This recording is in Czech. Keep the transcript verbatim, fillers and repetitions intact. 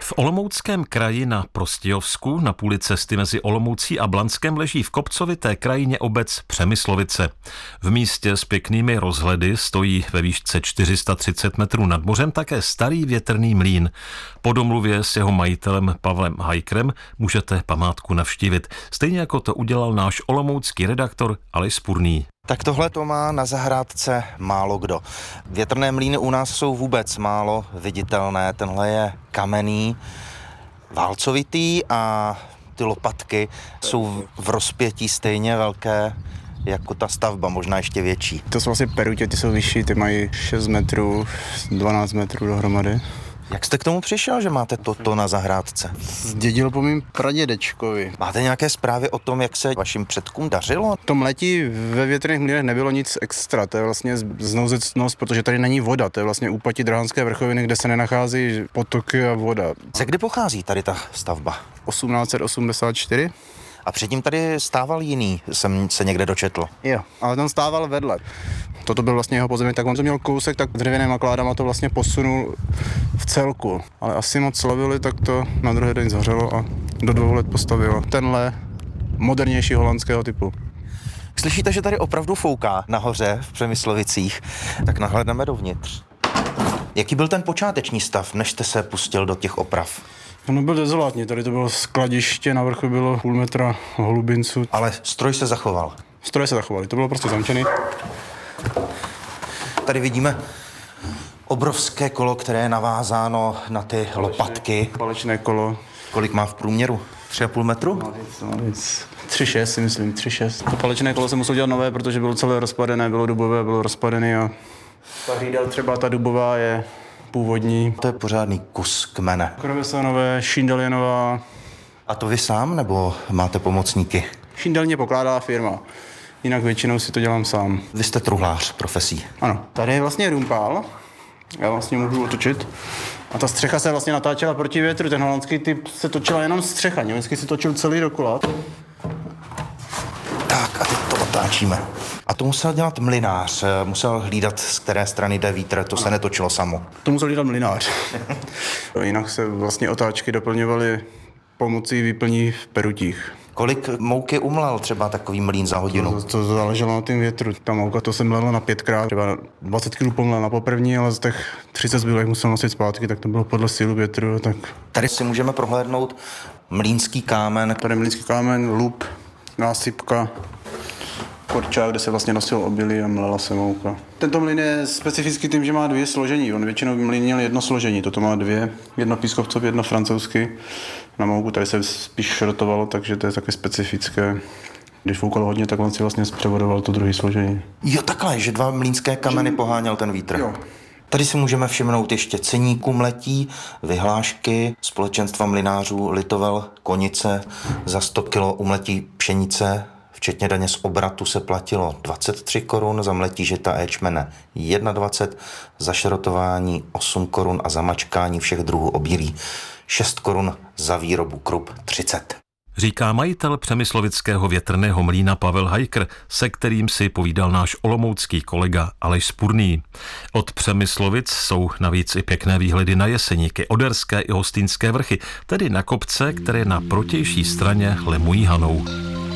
V Olomouckém kraji na Prostějovsku na půli cesty mezi Olomoucí a Blanskem leží v kopcovité krajině obec Přemyslovice. V místě s pěknými rozhledy stojí ve výšce čtyři sta třicet metrů nad mořem také starý větrný mlýn. Po domluvě s jeho majitelem Pavlem Hajkrem můžete památku navštívit, stejně jako to udělal náš olomoucký redaktor Aleš Spurný. Tak tohle to má na zahrádce málo kdo. Větrné mlýny u nás jsou vůbec málo viditelné. Tenhle je kamenný, válcovitý a ty lopatky jsou v rozpětí stejně velké jako ta stavba, možná ještě větší. To jsou vlastně perutě, ty jsou vyšší, ty mají šest metrů, dvanáct metrů dohromady. Jak jste k tomu přišel, že máte toto na zahrádce? Zdědil po mým pradědečkovi. Máte nějaké zprávy o tom, jak se vašim předkům dařilo? V tom letí ve větrných mlýnech nebylo nic extra, to je vlastně znouzecnost, protože tady není voda, to je vlastně úpatí Drahanské vrchoviny, kde se nenachází potoky a voda. Ze kdy pochází tady ta stavba? osmnáct set osmdesát čtyři. A předtím tady stával jiný, jsem se někde dočetl. Jo, ale ten stával vedle. Toto byl vlastně jeho pozemek, tak on to měl kousek, tak dřevěnýma kládama to vlastně posunul v celku. Ale asi moc slavili, tak to na druhý den zařelo a do dvou let postavilo tenhle modernější holandského typu. Slyšíte, že tady opravdu fouká nahoře v Přemyslovicích, tak nahlédneme dovnitř. Jaký byl ten počáteční stav, než jste se pustil do těch oprav? No byl dezolátní, tady to bylo skladiště, na vrchu bylo půl metra holubinců. Ale stroj se zachoval. Stroje se zachovaly, to bylo prostě zamčený. Tady vidíme obrovské kolo, které je navázáno na ty lopatky. Palečné kolo. Kolik má v průměru? Tři a půl metru? Tři šest si myslím, tři šest. To palečné kolo se muselo dělat nové, protože bylo celé rozpadené, bylo dubové, bylo rozpadené a ta hlídal třeba ta dubová je původní. To je pořádný kus kmene. Krovesanové, Šindaljenová. A to vy sám, nebo máte pomocníky? Šindel pokládá firma, jinak většinou si to dělám sám. Vy jste truhlář profesí. Ano, tady je vlastně rumpál, já vlastně můžu otočit. A ta střecha se vlastně natáčela proti větru, ten holandský typ se točila jenom střecha, německý se točil celý dokola. Tak a teď to otáčíme. A to musel dělat mlynář, musel hlídat, z které strany jde vítr, to se netočilo samo. To musel dělat mlynář. Jinak se vlastně otáčky doplňovaly pomocí výplní v perutích. Kolik mouky umlel třeba takový mlýn za hodinu? To, to záleželo na tom větru. Ta mouka to se mlela na pětkrát, třeba dvacet kilogramů pomlel na poprvní, ale z těch třicet zbylých musel nosit zpátky, tak to bylo podle sílu větru. Tak... Tady si můžeme prohlédnout mlýnský kámen. Tady mlýnský kámen, lup, násypka, korčák, kde se vlastně nosil obilí a mlela se mouka. Tento mlýn je specifický tím, že má dvě složení. On většinou mlýn měl jedno složení, toto má dvě. Jedno pískovcové, jedno francouzsky. Na mouku tady se spíš šrotovalo, takže to je také specifické. Když foukalo hodně, tak on si vlastně zpřevodoval to druhé složení. Jo, takhle, že dva mlýnské kameny poháněl ten vítr. Jo. Tady si můžeme všimnout ještě ceníku mletí, vyhlášky společenstva mlynářů Litovel Konice za sto kilo umletí pšenice. Včetně daně z obratu se platilo dvacet tři korun, za mletí žita a ječmene dvacet jedna, za šrotování osm korun a za mačkání všech druhů obilí šest korun, za výrobu krup třicet. Říká majitel přemyslovického větrného mlýna Pavel Hajkr, se kterým si povídal náš olomoucký kolega Aleš Spurný. Od Přemyslovic jsou navíc i pěkné výhledy na Jeseníky, Oderské i Hostýnské vrchy, tedy na kopce, které na protější straně lemují Hanou.